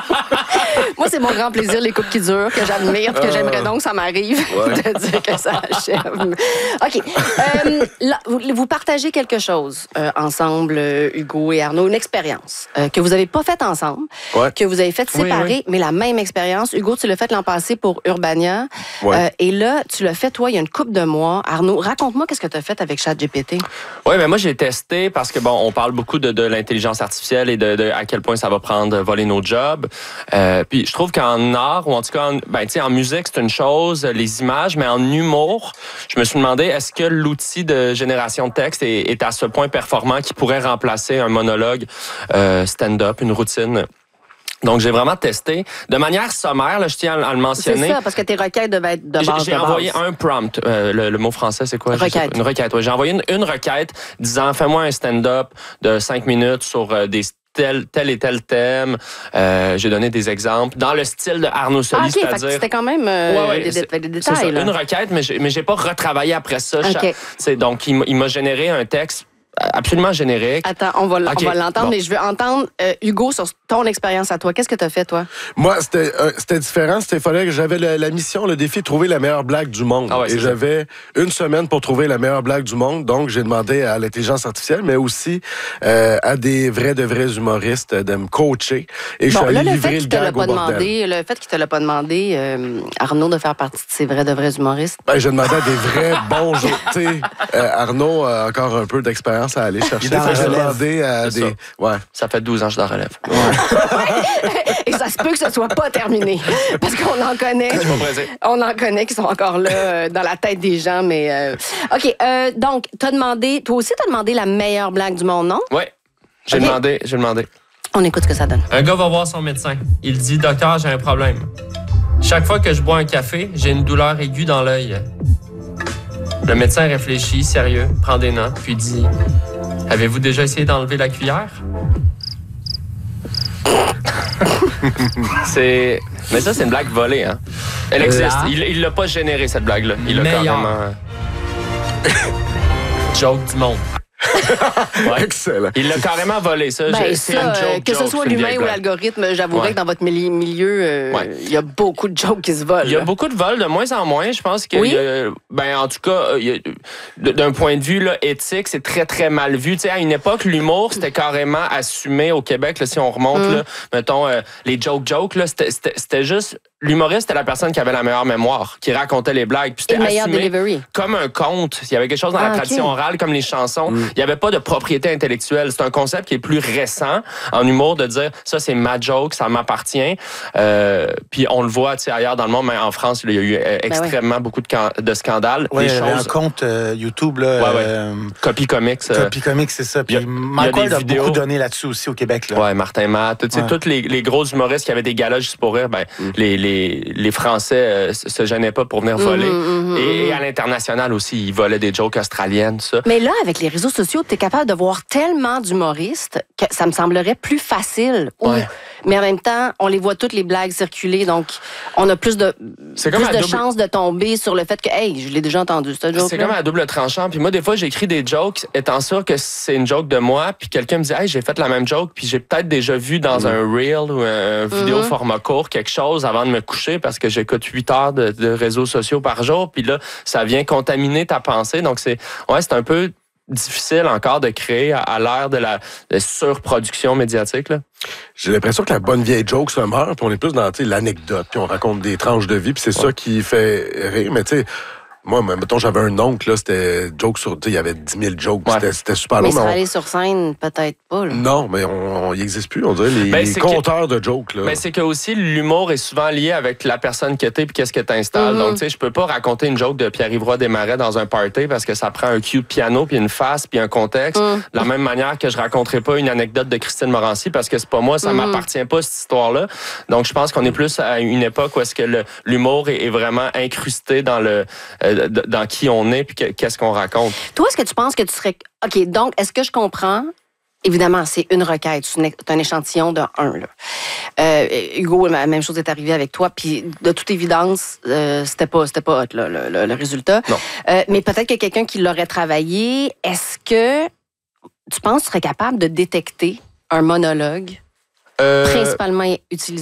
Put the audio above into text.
Moi, c'est mon grand plaisir, les couples qui durent, que j'admire, que j'aimerais donc que ça m'arrive de dire que ça achève. OK. Là, vous partagez quelque chose ensemble, Hugo et Arnaud, une expérience que vous n'avez pas faite ensemble, que vous avez faite séparée, mais la même expérience. Hugo, tu l'as fait l'an passé pour Urbania. Et là, tu l'as fait, toi, il y a une couple de mois. Arnaud, raconte-moi qu'est-ce que tu as fait avec ChatGPT. Oui, mais moi, j'ai testé parce que, bon, on parle beaucoup de l'intelligence artificielle et de à quel point ça va voler nos jobs. Puis je trouve qu'en art, ou en tout cas, en musique, c'est une chose, les images, mais en humour, je me suis demandé, est-ce que l'outil de génération de texte est à ce point performant qu'il pourrait remplacer un monologue stand-up, une routine? Donc, j'ai vraiment testé. De manière sommaire, là, je tiens à le mentionner. C'est ça, parce que tes requêtes devaient être de base. J'ai envoyé un prompt. Le mot français, c'est quoi? Requête. Une requête, oui. J'ai envoyé une requête disant, fais-moi un stand-up de 5 minutes sur tel et tel thème. J'ai donné des exemples dans le style de Arnaud Soli, c'est-à-dire... C'était quand même des détails. Ça, une requête, mais j'ai pas retravaillé après ça. Donc, il m'a généré un texte absolument générique. Attends, on va l'entendre, mais je veux entendre, Hugo, sur ton expérience à toi. Qu'est-ce que tu as fait, toi? Moi, c'était différent. Il fallait que j'avais la mission, le défi de trouver la meilleure blague du monde. Et j'avais une semaine pour trouver la meilleure blague du monde. Donc, j'ai demandé à l'intelligence artificielle, mais aussi à des de vrais humoristes de me coacher. Et je suis allé livrer le gag au bordel. Le fait qu'il te l'a pas demandé, Arnaud, de faire partie de ces de vrais humoristes. J'ai demandé à des vrais bons jeux. Arnaud a encore un peu d'expérience à aller chercher. J'ai demandé à des... Ça fait 12 ans que je suis dans la relève. Et ça se peut que ce soit pas terminé. Parce qu'on en connaît. On en connaît qui sont encore là dans la tête des gens. Mais OK. Donc, toi aussi, t'as demandé la meilleure blague du monde, non? Oui. J'ai demandé. On écoute ce que ça donne. Un gars va voir son médecin. Il dit, docteur, j'ai un problème. Chaque fois que je bois un café, j'ai une douleur aiguë dans l'œil. Le médecin réfléchit, sérieux, prend des notes, puis dit, avez-vous déjà essayé d'enlever la cuillère? Mais ça, c'est une blague volée, hein? Elle existe. Il l'a pas générée, cette blague-là. Il l'a carrément... Joke du monde. Excellent. Il l'a carrément volé, ça. C'est une joke. Que ce soit l'humain ou l'algorithme, j'avouerais que dans votre milieu, il y a beaucoup de jokes qui se volent. Il y a beaucoup de vols, de moins en moins. Je pense que, en tout cas, d'un point de vue là, éthique, c'est très, très mal vu. Tu sais, à une époque, l'humour, c'était carrément assumé au Québec. Là, si on remonte, là, mettons, les jokes, là, c'était juste... L'humoriste était la personne qui avait la meilleure mémoire, qui racontait les blagues. Puis c'était assumé comme un conte. Il y avait quelque chose dans la tradition orale, comme les chansons. Il n'y avait pas de propriété intellectuelle. C'est un concept qui est plus récent en humour, de dire ça, c'est ma joke, ça m'appartient. Puis on le voit ailleurs dans le monde, mais en France, il y a eu extrêmement beaucoup de scandales. Oui, il y avait un compte YouTube, là. Copy Comics. Copy Comics, c'est ça. Puis Michael a beaucoup donné là-dessus aussi au Québec. Là. Ouais, Martin Matt. Tous les gros humoristes qui avaient des galas juste pour rire, les Français se gênaient pas pour venir voler. Et à l'international aussi, ils volaient des jokes australiennes, tout ça. Mais là, avec les réseaux sociaux, tu es capable de voir tellement d'humoristes que ça me semblerait plus facile. Mais en même temps, on les voit toutes les blagues circuler, donc on a plus de chances de tomber sur le fait que, hey, je l'ai déjà entendu, cette joke. C'est comme à double tranchant. Puis moi, des fois, j'écris des jokes, étant sûr que c'est une joke de moi, puis quelqu'un me dit, hey, j'ai fait la même joke, puis j'ai peut-être déjà vu dans un reel ou un vidéo format court quelque chose avant de me coucher parce que j'écoute 8 heures de réseaux sociaux par jour, puis là, ça vient contaminer ta pensée. Donc, c'est un peu difficile encore de créer à l'ère de la surproduction médiatique, là. J'ai l'impression que la bonne vieille joke se meurt, puis on est plus dans l'anecdote, puis on raconte des tranches de vie, puis c'est ça qui fait rire. Mais tu sais, moi, mettons, j'avais un oncle, là, c'était joke sur... Il y avait 10 000 jokes, c'était super long. Mais aller sur scène, peut-être pas, là. Non, mais il n'existe plus, on dirait, les compteurs de jokes, là. Mais c'est que aussi, l'humour est souvent lié avec la personne que t'es puis qu'est-ce que t'installes. Donc, tu sais, je peux pas raconter une joke de Pierre-Yves Roy Desmarais dans un party parce que ça prend un cue de piano, puis une face, puis un contexte. De la même manière que je raconterai pas une anecdote de Christine Morancy parce que c'est pas moi, ça m'appartient pas, cette histoire-là. Donc, je pense qu'on est plus à une époque où est-ce que l'humour est vraiment incrusté dans qui on est puis qu'est-ce qu'on raconte. Toi, est-ce que tu penses que tu serais... OK, donc, est-ce que je comprends? Évidemment, c'est une requête, c'est un échantillon de 1. Là. Hugo, la même chose est arrivée avec toi, puis de toute évidence, c'était pas hot, là, le résultat. Non. Mais peut-être que quelqu'un qui l'aurait travaillé, est-ce que tu penses que tu serais capable de détecter un monologue principalement utilisé